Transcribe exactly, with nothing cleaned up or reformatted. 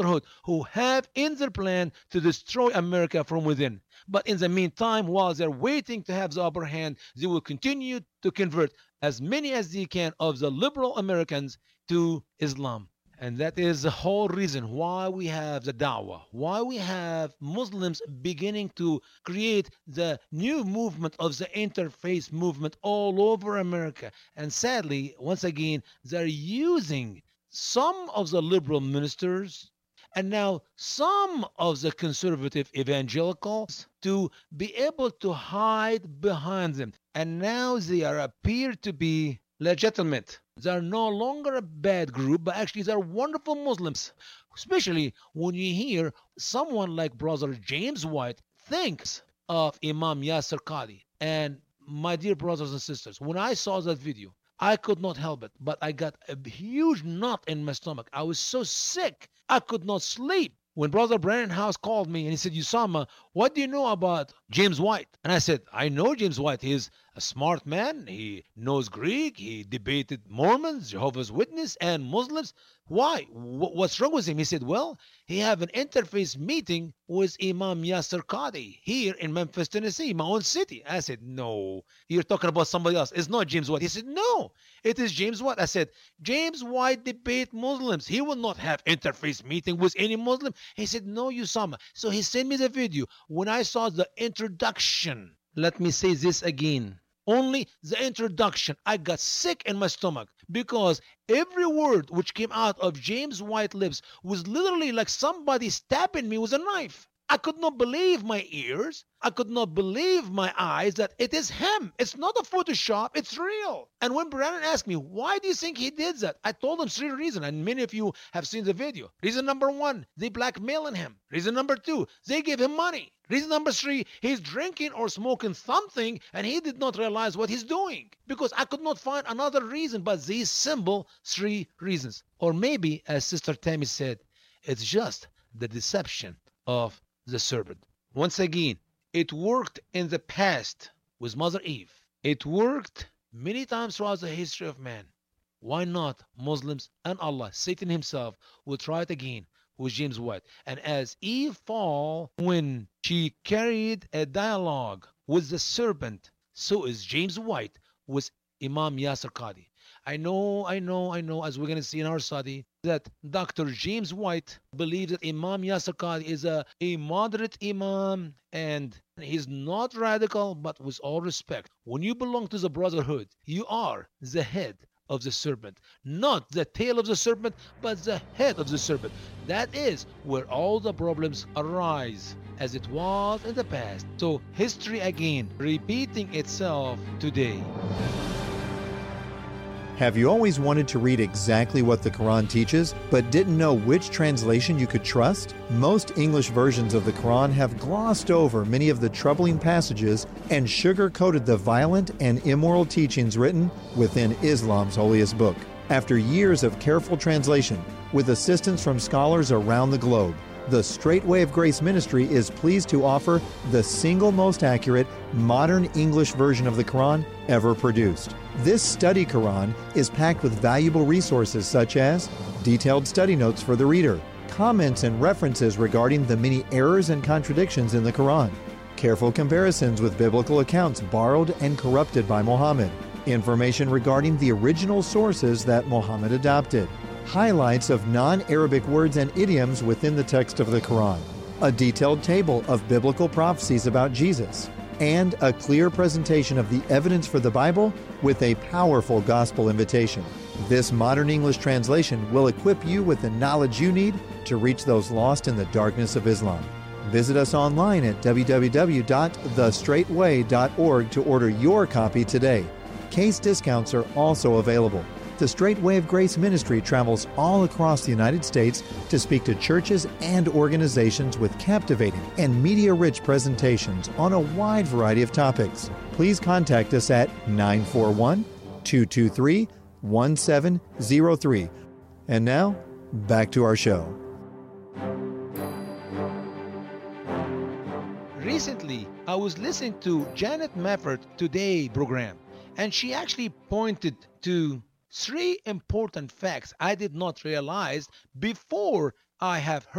Brotherhood who have in their plan to destroy America from within. But in the meantime, while they're waiting to have the upper hand, they will continue to convert as many as they can of the liberal Americans to Islam. And that is the whole reason why we have the da'wah, why we have Muslims beginning to create the new movement of the interfaith movement all over America. And sadly, once again, they're using some of the liberal ministers and now some of the conservative evangelicals to be able to hide behind them. And now they are appear to be legitimate. They are no longer a bad group, but actually they are wonderful Muslims. Especially when you hear someone like Brother James White thinks of Imam Yasir Qadi. And my dear brothers and sisters, when I saw that video, I could not help it, but I got a huge knot in my stomach. I was so sick, I could not sleep. When Brother Brandon House called me and he said, Usama, what do you know about James White? And I said, I know James White. He's a smart man. He knows Greek. He debated Mormons, Jehovah's Witnesses, and Muslims. Why? What's wrong with him? He said, well, he have an interfaith meeting with Imam Yasir Qadi here in Memphis, Tennessee, my own city. I said, no, you're talking about somebody else. It's not James White. He said, no, it is James White. I said, James White debate Muslims. He will not have interfaith meeting with any Muslim. He said, no, Usama. So he sent me the video. When I saw the introduction, let me say this again. Only the introduction, I got sick in my stomach because every word which came out of James White's lips was literally like somebody stabbing me with a knife. I could not believe my ears. I could not believe my eyes that it is him. It's not a Photoshop. It's real. And when Brandon asked me, why do you think he did that? I told him three reasons, and many of you have seen the video. Reason number one, they blackmailing him. Reason number two, they give him money. Reason number three, he's drinking or smoking something, and he did not realize what he's doing. Because I could not find another reason but these simple three reasons. Or maybe, as Sister Tammy said, it's just the deception of the serpent. Once again, it worked in the past with Mother Eve. It worked many times throughout the history of man. Why not Muslims and Allah, Satan himself, will try it again with James White? And as Eve fall, when she carried a dialogue with the serpent, so is James White with Imam Yasir Qadi. I know, I know, I know, as we're going to see in our study, that Doctor James White believes that Imam Yasir Qadi is a, a moderate Imam and he's not radical, but with all respect, when you belong to the Brotherhood, you are the head of the serpent. Not the tail of the serpent, but the head of the serpent. That is where all the problems arise, as it was in the past. So history again, repeating itself today. Have you always wanted to read exactly what the Quran teaches, but didn't know which translation you could trust? Most English versions of the Quran have glossed over many of the troubling passages and sugar-coated the violent and immoral teachings written within Islam's holiest book. After years of careful translation, with assistance from scholars around the globe, the Straight Way of Grace Ministry is pleased to offer the single most accurate modern English version of the Quran ever produced. This study Quran is packed with valuable resources such as detailed study notes for the reader, comments and references regarding the many errors and contradictions in the Quran, careful comparisons with biblical accounts borrowed and corrupted by Muhammad, information regarding the original sources that Muhammad adopted, highlights of non-Arabic words and idioms within the text of the Quran, a detailed table of biblical prophecies about Jesus, and a clear presentation of the evidence for the Bible with a powerful gospel invitation. This modern English translation will equip you with the knowledge you need to reach those lost in the darkness of Islam. Visit us online at w w w dot the straight way dot org to order your copy today. Case discounts are also available. The Straight Way of Grace Ministry travels all across the United States to speak to churches and organizations with captivating and media-rich presentations on a wide variety of topics. Please contact us at nine four one, two two three, one seven zero three. And now, back to our show. Recently, I was listening to Janet Maffert Today program, and she actually pointed to three important facts I did not realize before I have heard